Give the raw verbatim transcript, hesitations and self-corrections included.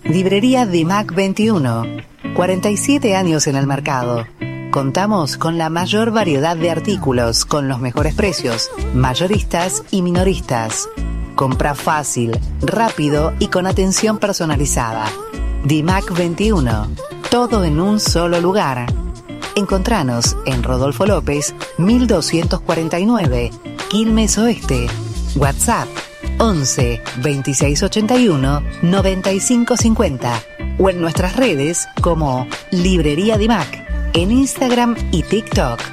Librería Dimac veintiuno. cuarenta y siete años en el mercado. Contamos con la mayor variedad de artículos, con los mejores precios, mayoristas y minoristas. Compra fácil, rápido y con atención personalizada. Dimac veintiuno. Todo en un solo lugar. Encontranos en Rodolfo López, mil doscientos cuarenta y nueve, Quilmes Oeste. WhatsApp once veintiséis ochenta y uno noventa y cinco cincuenta o en nuestras redes como Librería Dimac en Instagram y TikTok.